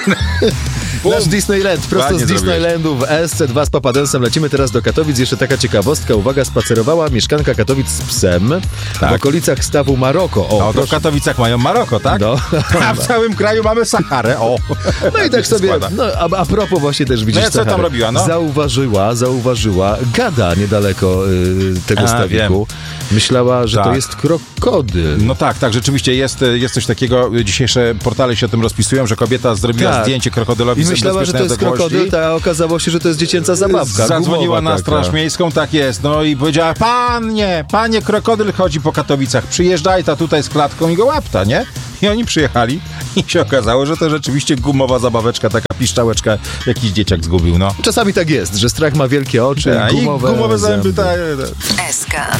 Nasz Disneyland, prosto Ładnie z Disneylandu w SC2 z Papadensem. Lecimy teraz do Katowic. Jeszcze taka ciekawostka, uwaga, spacerowała mieszkanka Katowic z psem w okolicach stawu Maroko. O, to w Katowicach mają Maroko, tak? No. A w całym kraju mamy Saharę, o. No i tak sobie, składa. no a propos właśnie też widzisz, No i co tam Sahary. robiła, no? Zauważyła gada niedaleko tego stawiku. Myślała, że to Tak. jest krokodyl. No tak, rzeczywiście jest coś takiego. Dzisiejsze portale się o tym rozpisują, że kobieta zrobiła Tak. zdjęcie krokodylowi I z myślała, że to jest bezpiecznej odległości. krokodyl, a okazało się, że to jest dziecięca zabawka. Zadzwoniła gumowa na taka. Straż Miejską, tak jest, no i powiedziała, panie, krokodyl chodzi po Katowicach, przyjeżdżaj ta tutaj z klatką i go łapta, nie? I oni przyjechali i się okazało, że to rzeczywiście gumowa zabaweczka, taka piszczałeczka, jakiś dzieciak zgubił, no. Czasami tak jest, że strach ma wielkie oczy I i gumowe gumowe zęby. zęby. Tak. SK.